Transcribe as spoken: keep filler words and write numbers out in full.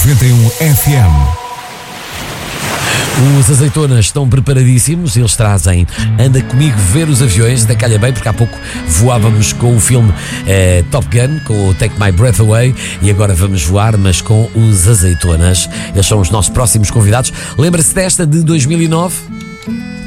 noventa e um F M. Os Azeitonas estão preparadíssimos. Eles trazem Anda Comigo Ver os Aviões, da calha bem, porque há pouco voávamos com o filme eh, Top Gun, com o Take My Breath Away, e agora vamos voar, mas com os Azeitonas. Eles são os nossos próximos convidados. Lembra-se desta de dois mil e nove?